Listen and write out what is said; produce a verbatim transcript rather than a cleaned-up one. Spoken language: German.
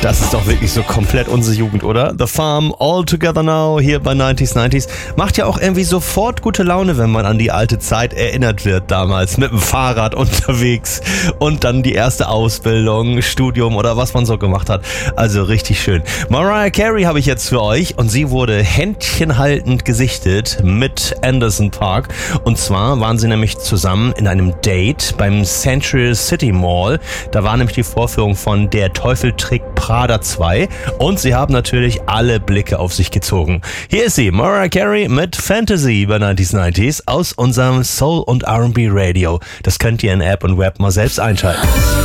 Das ist doch wirklich so komplett unsere Jugend, oder? The Farm, All Together Now, hier bei neunziger neunzig. Macht ja auch irgendwie sofort gute Laune, wenn man an die alte Zeit erinnert wird damals. Mit dem Fahrrad unterwegs und dann die erste Ausbildung, Studium oder was man so gemacht hat. Also richtig schön. Mariah Carey habe ich jetzt für euch und sie wurde händchenhaltend gesichtet mit Anderson .Paak. Und zwar waren sie nämlich zusammen in einem Date beim Central City Mall. Da war nämlich die Vorführung von Der Teufel trägt Prada zwei und sie haben natürlich alle Blicke auf sich gezogen. Hier ist sie, Mariah Carey mit Fantasy bei neunziger neunzig aus unserem Soul- und R and B Radio. Das könnt ihr in App und Web mal selbst einschalten.